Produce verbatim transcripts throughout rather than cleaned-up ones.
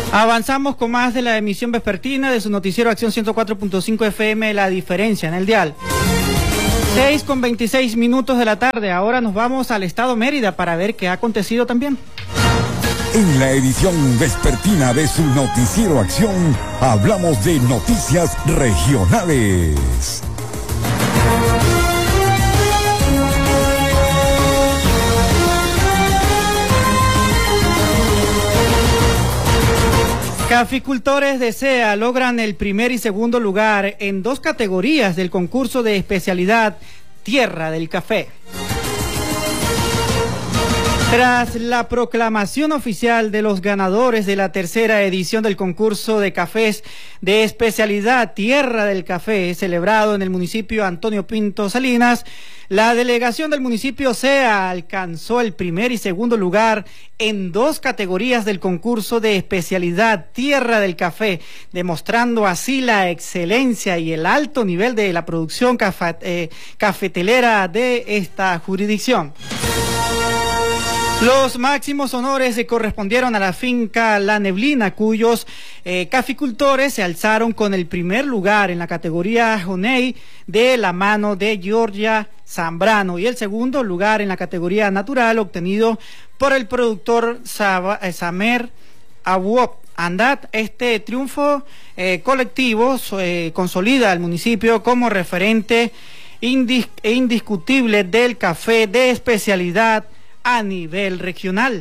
Avanzamos con más de la emisión vespertina de su noticiero Acción ciento cuatro punto cinco F M, La Diferencia en el dial. seis con veintiséis minutos de la tarde. Ahora nos vamos al estado Mérida para ver qué ha acontecido también. En la edición vespertina de su noticiero Acción, hablamos de noticias regionales. Caficultores de C E A logran el primer y segundo lugar en dos categorías del concurso de especialidad Tierra del Café. Tras la proclamación oficial de los ganadores de la tercera edición del concurso de cafés de especialidad Tierra del Café, celebrado en el municipio Antonio Pinto Salinas, la delegación del municipio C E A alcanzó el primer y segundo lugar en dos categorías del concurso de especialidad Tierra del Café, demostrando así la excelencia y el alto nivel de la producción cafe, eh, cafetelera de esta jurisdicción. Los máximos honores se correspondieron a la finca La Neblina, cuyos eh, caficultores se alzaron con el primer lugar en la categoría Joney de la mano de Georgia Zambrano y el segundo lugar en la categoría natural obtenido por el productor Saba, eh, Samer Abuop Andat. Este triunfo eh, colectivo eh, consolida al municipio como referente indis e indiscutible del café de especialidad a nivel regional.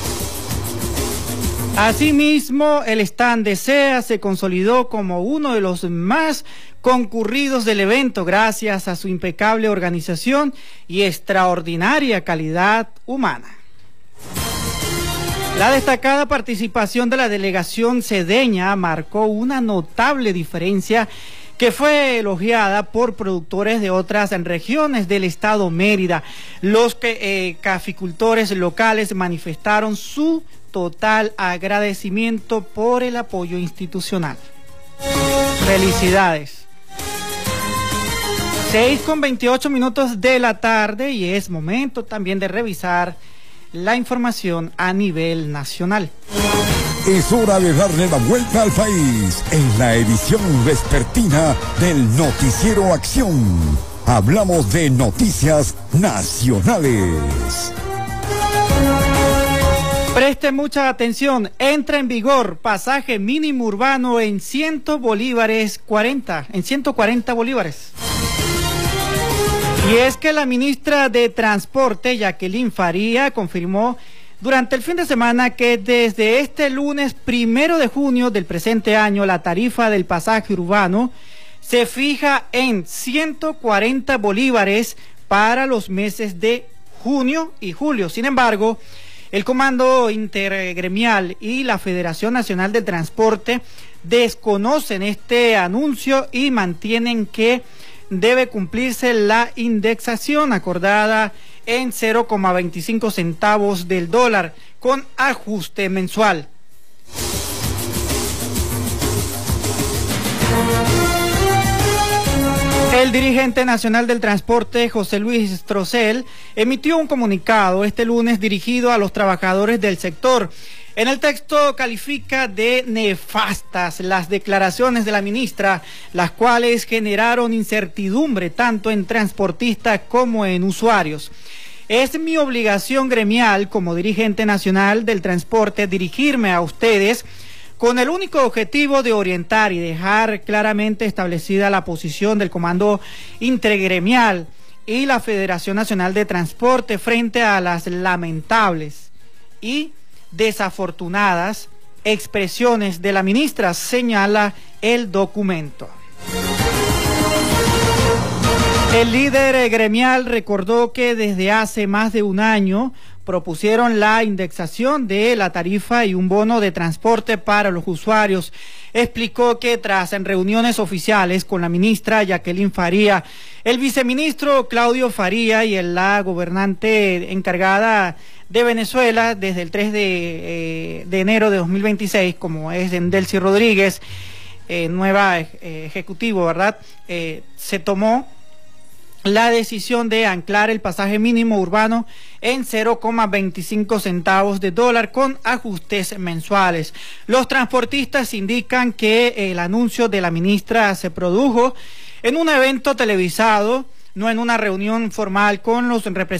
Asimismo, el stand de C E A se consolidó como uno de los más concurridos del evento gracias a su impecable organización y extraordinaria calidad humana. La destacada participación de la delegación cedeña marcó una notable diferencia que fue elogiada por productores de otras regiones del estado Mérida. Los que, eh, caficultores locales manifestaron su total agradecimiento por el apoyo institucional. Felicidades. seis con veintiocho minutos de la tarde y es momento también de revisar la información a nivel nacional. Es hora de darle la vuelta al país en la edición vespertina del noticiero Acción. Hablamos de noticias nacionales. Preste mucha atención, entra en vigor pasaje mínimo urbano en cien bolívares cuarenta, en ciento cuarenta bolívares. Y es que la ministra de Transporte, Jacqueline Faría, confirmó durante el fin de semana que desde este lunes primero de junio del presente año la tarifa del pasaje urbano se fija en ciento cuarenta bolívares para los meses de junio y julio. Sin embargo, el Comando Intergremial y la Federación Nacional de Transporte desconocen este anuncio y mantienen que debe cumplirse la indexación acordada en cero coma veinticinco centavos del dólar con ajuste mensual. El dirigente nacional del transporte, José Luis Trocel, emitió un comunicado este lunes dirigido a los trabajadores del sector. En el texto califica de nefastas las declaraciones de la ministra, las cuales generaron incertidumbre tanto en transportistas como en usuarios. Es mi obligación gremial como dirigente nacional del transporte dirigirme a ustedes con el único objetivo de orientar y dejar claramente establecida la posición del Comando Intergremial y la Federación Nacional de Transporte frente a las lamentables y desafortunadas expresiones de la ministra, señala el documento. El líder gremial recordó que desde hace más de un año propusieron la indexación de la tarifa y un bono de transporte para los usuarios. Explicó que tras en reuniones oficiales con la ministra Jacqueline Faría, el viceministro Claudio Faría y la gobernante encargada de Venezuela desde el tres de enero de dos mil veintiséis, como es Delcy Rodríguez, eh, nueva eh, ejecutivo, ¿verdad? Eh, se tomó la decisión de anclar el pasaje mínimo urbano en cero coma veinticinco centavos de dólar con ajustes mensuales. Los transportistas indican que el anuncio de la ministra se produjo en un evento televisado, no en una reunión formal con los representantes